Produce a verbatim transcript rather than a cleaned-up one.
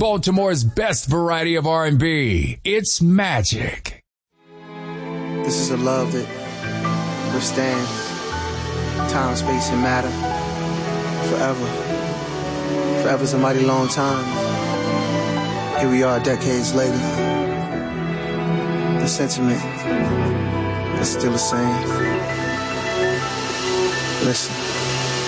Baltimore's best variety of R and B. It's Magic. This is a love that withstands time, space, and matter forever. Forever's a mighty long time. Here we are decades later. The sentiment is still the same. Listen.